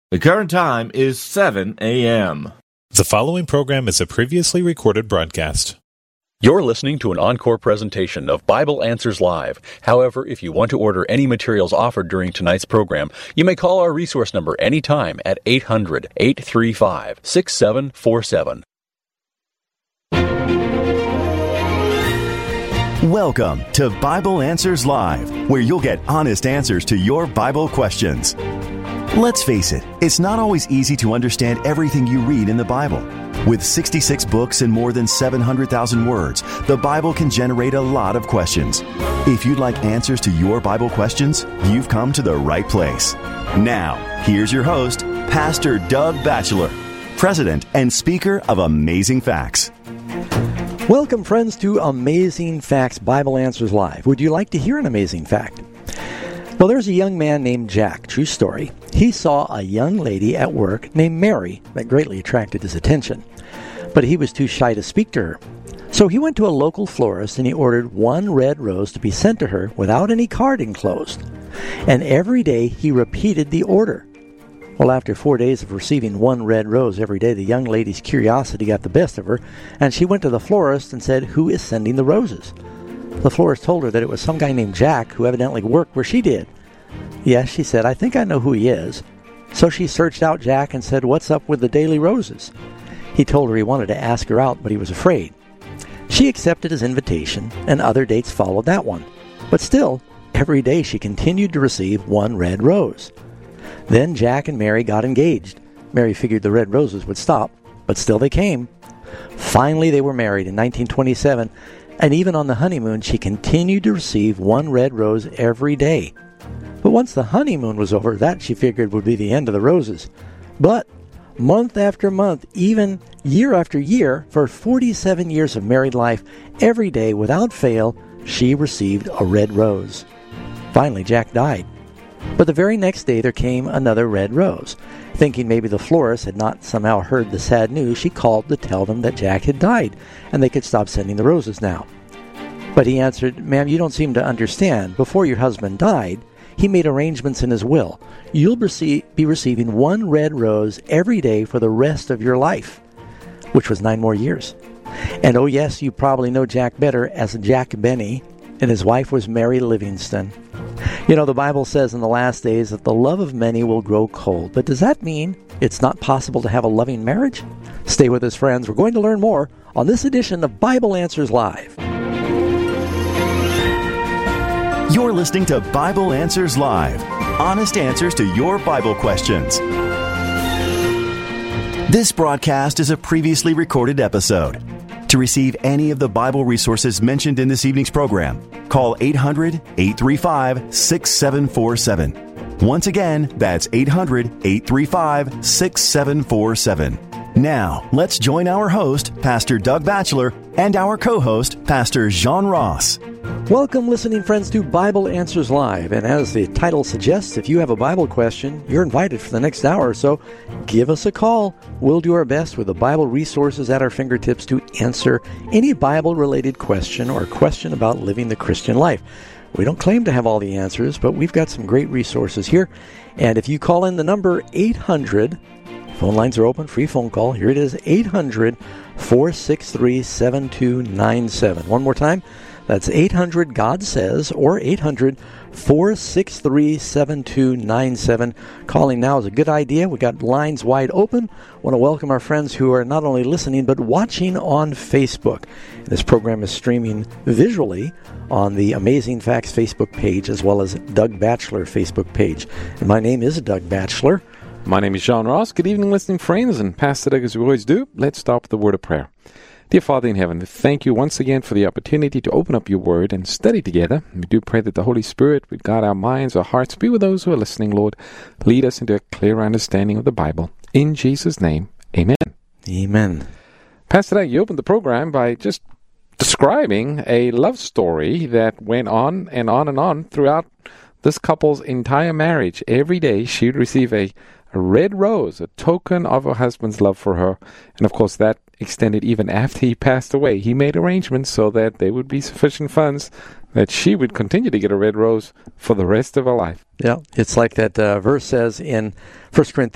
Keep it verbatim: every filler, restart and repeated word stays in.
The current time is seven a.m. The following program is a previously recorded broadcast. You're listening to an encore presentation of Bible Answers Live. However, if you want to order any materials offered during tonight's program, you may call our resource number anytime at eight hundred, eight three five, six seven four seven. Welcome to Bible Answers Live, where you'll get honest answers to your Bible questions. Let's face it, it's not always easy to understand everything you read in the Bible. With sixty-six books and more than seven hundred thousand words, the Bible can generate a lot of questions. If you'd like answers to your Bible questions, you've come to the right place. Now, here's your host, Pastor Doug Batchelor, President and Speaker of Amazing Facts. Welcome, friends, to Amazing Facts Bible Answers Live. Would you like to hear an amazing fact? Well, there's a young man named Jack, true story. He saw a young lady at work named Mary that greatly attracted his attention, but he was too shy to speak to her. So he went to a local florist and he ordered one red rose to be sent to her without any card enclosed. And every day he repeated the order. Well, after four days of receiving one red rose every day, the young lady's curiosity got the best of her, and she went to the florist and said, "Who is sending the roses?" The florist told her that it was some guy named Jack who evidently worked where she did. "Yes," she said, "I think I know who he is." So she searched out Jack and said, "What's up with the daily roses?" He told her he wanted to ask her out, but he was afraid. She accepted his invitation, and other dates followed that one. But still, every day she continued to receive one red rose. Then Jack and Mary got engaged. Mary figured the red roses would stop, but still they came. Finally, they were married in nineteen twenty-seven, and even on the honeymoon, she continued to receive one red rose every day. But once the honeymoon was over, that she figured would be the end of the roses. But month after month, even year after year, for forty-seven years of married life, every day without fail, she received a red rose. Finally, Jack died. But the very next day, there came another red rose. Thinking maybe the florist had not somehow heard the sad news, she called to tell them that Jack had died, and they could stop sending the roses now. But he answered, "Ma'am, you don't seem to understand. Before your husband died, he made arrangements in his will. You'll receive, be receiving one red rose every day for the rest of your life," which was nine more years. And oh yes, you probably know Jack better as Jack Benny, and his wife was Mary Livingston. You know, the Bible says in the last days that the love of many will grow cold. But does that mean it's not possible to have a loving marriage? Stay with us, friends. We're going to learn more on this edition of Bible Answers Live. You're listening to Bible Answers Live, honest answers to your Bible questions. This broadcast is a previously recorded episode. To receive any of the Bible resources mentioned in this evening's program, call eight hundred, eight three five, six seven four seven. Once again, that's eight hundred, eight three five, six seven four seven. Now, let's join our host, Pastor Doug Batchelor, and our co-host, Pastor Jean Ross. Welcome, listening friends, to Bible Answers Live. And as the title suggests, if you have a Bible question, you're invited for the next hour or so. Give us a call. We'll do our best with the Bible resources at our fingertips to answer any Bible-related question or question about living the Christian life. We don't claim to have all the answers, but we've got some great resources here. And if you call in the number eight hundred, phone lines are open, free phone call. Here it is, eight hundred, four six three, seven two nine seven. One more time. That's eight hundred, God Says, or eight hundred, four six three, seven two nine seven. Calling now is a good idea. We've got lines wide open. I want to welcome our friends who are not only listening, but watching on Facebook. This program is streaming visually on the Amazing Facts Facebook page, as well as Doug Batchelor Facebook page. And my name is Doug Batchelor. My name is Jean Ross. Good evening, listening friends, and Pastor Doug, as we always do, let's start with the word of prayer. Dear Father in heaven, thank you once again for the opportunity to open up your word and study together. We do pray that the Holy Spirit would guide our minds, our hearts, be with those who are listening, Lord. Lead us into a clear understanding of the Bible. In Jesus' name, amen. Amen. Pastor Doug, you opened the program by just describing a love story that went on and on and on throughout this couple's entire marriage. Every day she would receive a, a red rose, a token of her husband's love for her. And of course that extended even after he passed away. He made arrangements so that there would be sufficient funds that she would continue to get a red rose for the rest of her life. Yeah, it's like that uh, verse says in First Corinthians